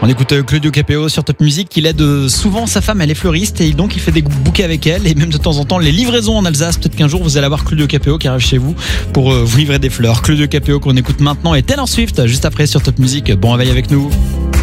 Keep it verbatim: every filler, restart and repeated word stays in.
On écoute Claudio Capéo sur Top Music. Il aide souvent sa femme, elle est fleuriste et donc il fait des bouquets avec elle et même de temps en temps les livraisons en Alsace. Peut-être qu'un jour vous allez avoir Claudio Capéo qui arrive chez vous pour vous livrer des fleurs. Claudio Capéo qu'on écoute maintenant et Taylor Swift juste après sur Top Music. Bon réveil avec nous.